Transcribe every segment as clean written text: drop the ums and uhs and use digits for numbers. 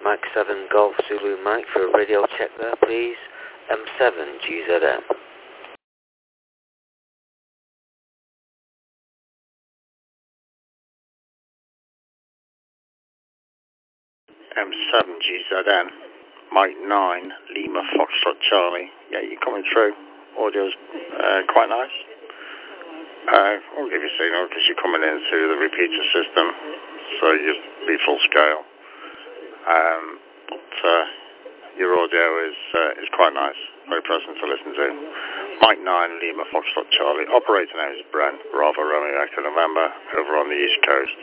Mike 7 Golf Zulu Mike for a radio check there, please. M7 GZM. M7 GZM, Mike 9 Lima Foxtrot Charlie. Yeah, you're coming through. Audio's quite nice. I'll give you a signal because you're coming into the repeater system, so you'll be full scale. But your audio is quite nice, very pleasant to listen to. Mike 9 Lima Foxtrot Charlie. Operator name is Brent, Bravo Romeo Echo November, over on the East Coast.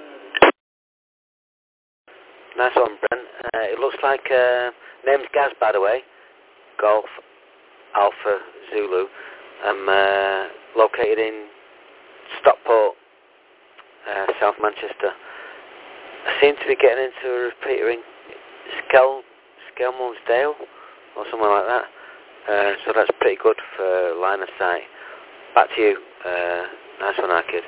Nice one, Brent. It looks like name's Gaz, by the way. Golf Alpha Zulu. I'm located in Stockport, South Manchester. I seem to be getting into a repeater in Skelmersdale or somewhere like that. So that's pretty good for line of sight. Back to you. Nice one, Arkid.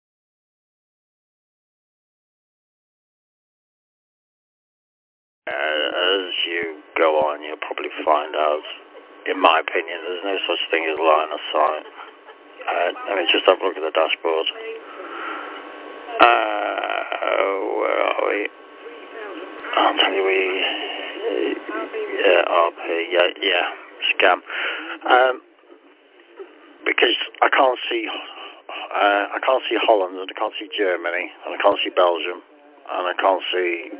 As you go on, you'll probably find out, in my opinion, there's no such thing as line of sight. Let me just have a look at the dashboard. Where are we? I'll tell you, RP, yeah, scam. Because I can't see Holland, and I can't see Germany, and I can't see Belgium, and I can't see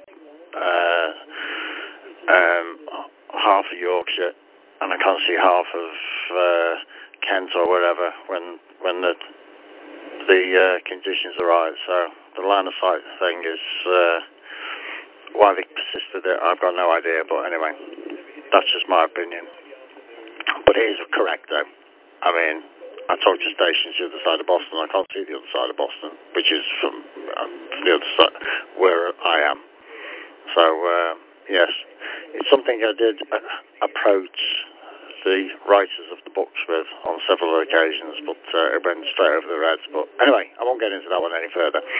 half of Yorkshire, and I can't see half of Kent or wherever when the conditions are right. So the line of sight thing is why they persisted it. I've got no idea, but anyway, that's just my opinion. But it is correct, though. I mean, I talk to stations the other side of Boston. I can't see the other side of Boston, which is from the other side where I am. So yes, it's something I did approach the writers of the books with on several occasions, but it went straight over their heads. But anyway, I won't get into that one any further.